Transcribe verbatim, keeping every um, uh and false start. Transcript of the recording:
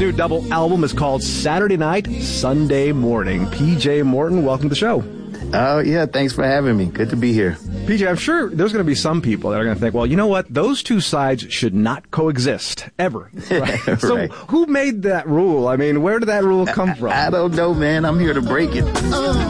new double album is called Saturday Night, Sunday Morning. P J Morton, welcome to the show. Oh, yeah, thanks for having me. Good to be here. P J, I'm sure there's going to be some people that are going to think, well, you know what? Those two sides should not coexist, ever. Right? Right. So who made that rule? I mean, where did that rule come from? I, I don't know, man. I'm here to break it.